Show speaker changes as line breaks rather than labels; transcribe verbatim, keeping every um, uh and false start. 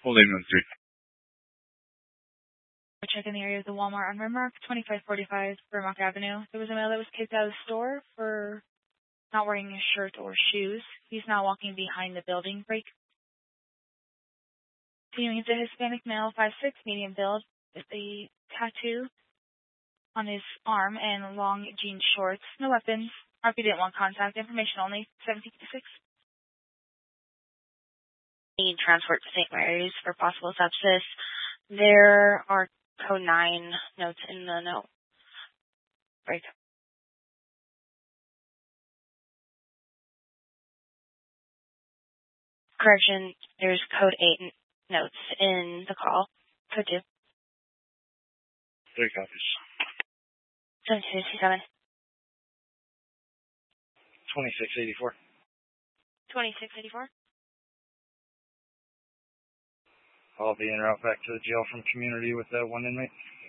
Full name one three.
Check in the area of the Walmart on Rimrock, twenty-five forty-five Rimrock Avenue. There was a male that was kicked out of the store for not wearing a shirt or shoes. He's now walking behind the building break. Continuing to Hispanic male, five six, medium build, with a tattoo on his arm and long jean shorts. No weapons. R P didn't want contact. Information only. seventeen fifty-six. Need transport to Saint Mary's for possible sepsis. There are code nine notes in the note. Right. Correction, there's code eight notes in the call. Code two.
Three copies.
seventeen fifty-seven.
twenty-six eighty-four.
twenty-six eighty-four.
I'll be en route back to the jail from community with that one inmate.